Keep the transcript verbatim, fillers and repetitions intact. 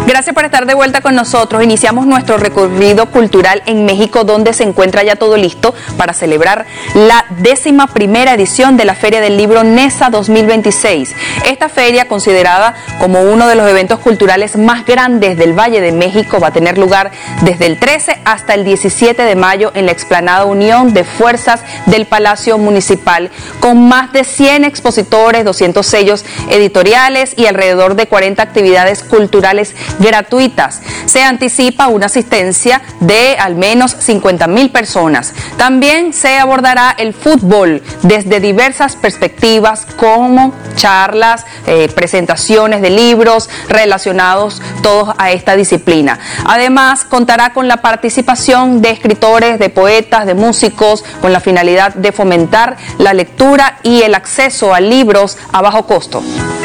Gracias por estar de vuelta con nosotros. Iniciamos nuestro recorrido cultural en México, donde se encuentra ya todo listo para celebrar la décima primera edición de la Feria del Libro NESA dos mil veintiséis. Esta feria, considerada como uno de los eventos culturales más grandes del Valle de México, va a tener lugar desde el trece hasta el diecisiete de mayo en la explanada Unión de Fuerzas del Palacio Municipal, con más de cien expositores, doscientos sellos editoriales y alrededor de cuarenta actividades culturales gratuitas. Se anticipa una asistencia de al menos cincuenta mil personas. También se abordará el fútbol desde diversas perspectivas, como charlas, eh, presentaciones de libros relacionados todos a esta disciplina. Además, contará con la participación de escritores, de poetas, de músicos, con la finalidad de fomentar la lectura y el acceso a libros a bajo costo.